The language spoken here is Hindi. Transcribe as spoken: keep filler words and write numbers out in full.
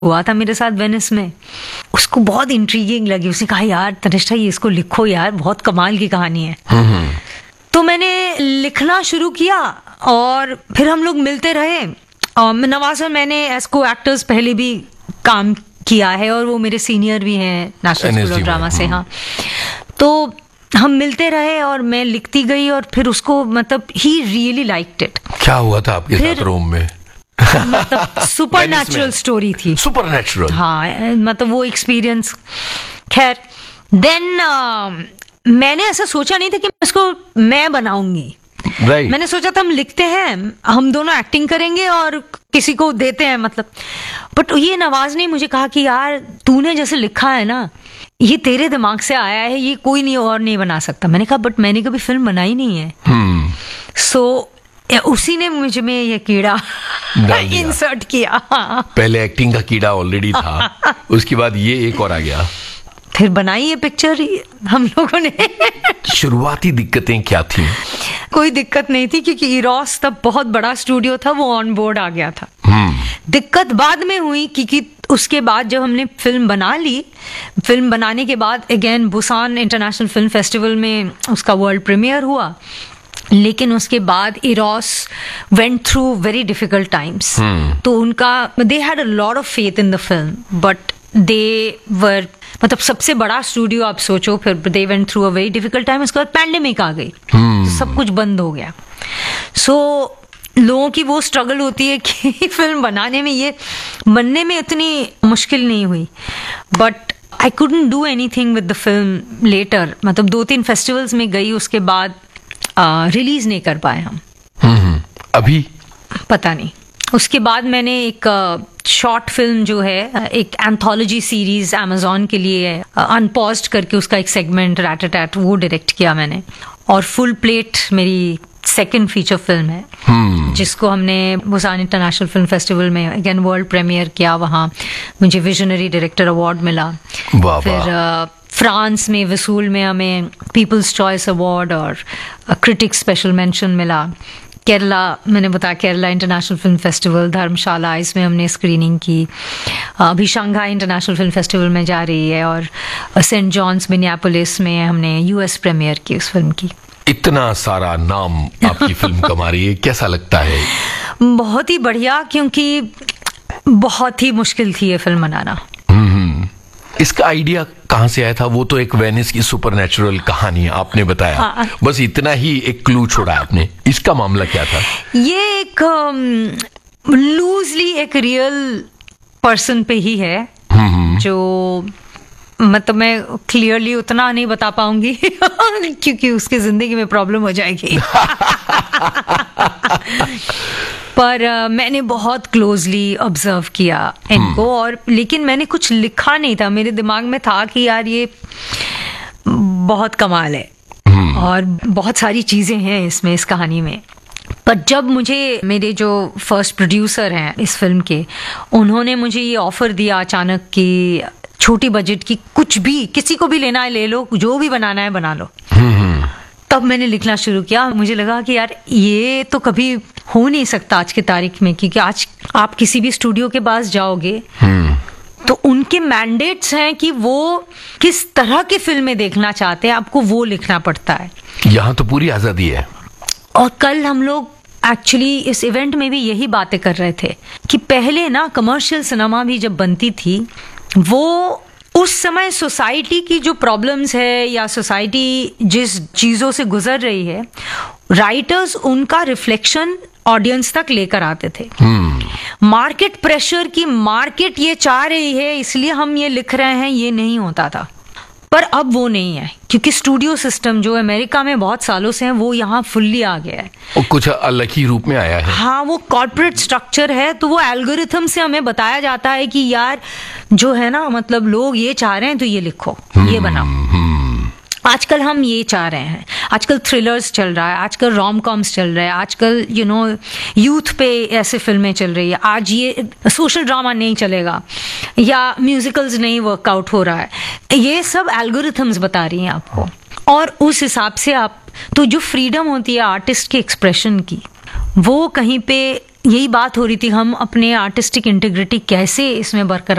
हुआ था मेरे साथ वेनिस में, उसको बहुत इंट्रीगिंग लगी। उसने कहा यार तनिष्ठा ये इसको लिखो यार, बहुत कमाल की कहानी है। तो मैंने लिखना शुरू किया और फिर हम लोग मिलते रहे। और नवाज और मैंने एज को एक्टर्स पहले भी काम किया है और वो मेरे सीनियर भी हैं नेशनल स्कूल ऑफ ड्रामा से। हाँ, तो हम मिलते रहे और मैं लिखती गई और फिर उसको मतलब ही रियली लाइक्ड इट। क्या हुआ था आपके साथ रूम में? मतलब सुपर नेचुरल स्टोरी थी। सुपर नेचुरल, हाँ, मतलब वो एक्सपीरियंस। खैर देन uh, मैंने ऐसा सोचा नहीं था कि मैं इसको मैं बनाऊंगी। right. मैंने सोचा था हम लिखते हैं, हम दोनों एक्टिंग करेंगे और किसी को देते हैं मतलब। बट ये नवाज ने मुझे कहा कि यार तूने जैसे लिखा है ना, ये तेरे दिमाग से आया है, ये कोई नहीं और नहीं बना सकता। मैंने कहा बट मैंने कभी फिल्म बनाई नहीं है। सो hmm. so, उसी ने मुझे में ये कीड़ा इंसर्ट किया। पहले एक्टिंग का कीड़ा ऑलरेडी था, उसके बाद ये एक और आ गया, फिर बनाई ये पिक्चर हम लोगों ने। शुरुआती दिक्कतें क्या थी? कोई दिक्कत नहीं थी क्योंकि इरोस तब बहुत बड़ा स्टूडियो था, वो ऑन बोर्ड आ गया था। दिक्कत बाद में हुई क्योंकि उसके बाद जब हमने फिल्म बना ली, फिल्म बनाने के बाद again Busan international film festival में उसका वर्ल्ड प्रीमियर हुआ। लेकिन उसके बाद Eros went through very difficult times. तो उनका they had a lot of faith in the film but they वर मतलब सबसे बड़ा स्टूडियो आप सोचो, फिर they went through a very difficult time. उसके बाद पैंडेमिक आ गई, hmm. तो सब कुछ बंद हो गया। सो so, लोगों की वो स्ट्रगल होती है कि फिल्म बनाने में, ये बनने में इतनी मुश्किल नहीं हुई। But I couldn't do anything with the film letter. मतलब दो तीन फेस्टिवल्स में गई, उसके बाद रिलीज uh, नहीं कर पाए हम। hmm. अभी पता नहीं। उसके बाद मैंने एक शॉर्ट uh, फिल्म जो है, एक एंथोलॉजी सीरीज अमेजॉन के लिए अनपॉज्ड uh, करके उसका एक सेगमेंट रैट टैट वो डायरेक्ट किया मैंने। और फुल प्लेट मेरी सेकंड फीचर फिल्म है, hmm. जिसको हमने बुसान इंटरनेशनल फिल्म फेस्टिवल में अगेन वर्ल्ड प्रीमियर किया। वहाँ मुझे विजनरी डायरेक्टर अवार्ड मिला। फिर uh, फ्रांस में वसूल में हमें पीपल्स चॉइस अवार्ड और क्रिटिक्स स्पेशल मेंशन मिला। केरला, मैंने बताया केरला इंटरनेशनल फिल्म फेस्टिवल धर्मशाला, इसमें हमने स्क्रीनिंग की। अभी शंघाई इंटरनेशनल फिल्म फेस्टिवल में जा रही है और सेंट जॉन्स मिनियापोलिस में हमने यूएस प्रीमियर की उस फिल्म की। इतना सारा नाम आपकी फिल्म कमा रही है, कैसा लगता है? बहुत ही बढ़िया, क्योंकि बहुत ही मुश्किल थी ये फिल्म बनाना। इसका आइडिया कहाँ से आया था? वो तो एक वेनिस की सुपरनैचुरल कहानी आपने बताया। हाँ। बस इतना ही एक क्लू छोड़ा आपने। इसका मामला क्या था? ये एक लूजली um, एक रियल पर्सन पे ही है, जो मतलब मैं क्लियरली उतना नहीं बता पाऊंगी क्योंकि उसकी जिंदगी में प्रॉब्लम हो जाएगी। पर uh, मैंने बहुत क्लोजली ऑब्जर्व किया इनको। और लेकिन मैंने कुछ लिखा नहीं था, मेरे दिमाग में था कि यार ये बहुत कमाल है और बहुत सारी चीजें हैं इसमें, इस कहानी में। पर जब मुझे मेरे जो फर्स्ट प्रोड्यूसर हैं इस फिल्म के, उन्होंने मुझे ये ऑफर दिया अचानक कि छोटी बजट की कुछ भी, किसी को भी लेना है ले लो, जो भी बनाना है बना लो, तब मैंने लिखना शुरू किया। मुझे लगा कि यार ये तो कभी हो नहीं सकता आज की तारीख में, क्योंकि आज आप किसी भी स्टूडियो के पास जाओगे तो उनके मैंडेट्स हैं कि वो किस तरह की फिल्में देखना चाहते हैं, आपको वो लिखना पड़ता है। यहाँ तो पूरी आजादी है। और कल हम लोग एक्चुअली इस इवेंट में भी यही बातें कर रहे थे कि पहले ना कमर्शियल सिनेमा भी जब बनती थी, वो उस समय सोसाइटी की जो प्रॉब्लम्स है या सोसाइटी जिस चीजों से गुजर रही है, राइटर्स उनका रिफ्लेक्शन ऑडियंस तक लेकर आते थे। Market hmm. प्रेशर की मार्केट ये चाह रही है इसलिए हम ये लिख रहे हैं, ये नहीं होता था। पर अब वो नहीं है, क्योंकि स्टूडियो सिस्टम जो अमेरिका में बहुत सालों से है, वो यहाँ फुल्ली आ गया है। वो कुछ अलग ही रूप में आया है। हाँ, वो कॉर्पोरेट स्ट्रक्चर है। तो वो एल्गोरिथम से हमें बताया जाता है कि यार जो है ना, मतलब लोग ये चाह रहे हैं तो ये लिखो, ये बनाओ। आजकल हम ये चाह रहे हैं, आजकल थ्रिलर्स चल रहा है, आजकल रोम कॉम्स चल रहा है, आजकल यू नो यूथ पे ऐसे फिल्में चल रही है। आज ये सोशल ड्रामा नहीं चलेगा या म्यूजिकल्स नहीं वर्कआउट हो रहा है। ये सब एल्गोरिथम्स बता रही हैं आपको, और उस हिसाब से आप, तो जो फ्रीडम होती है आर्टिस्ट के एक्सप्रेशन की, वो कहीं पे यही बात हो रही थी, हम अपने आर्टिस्टिक इंटीग्रिटी कैसे इसमें बरकरार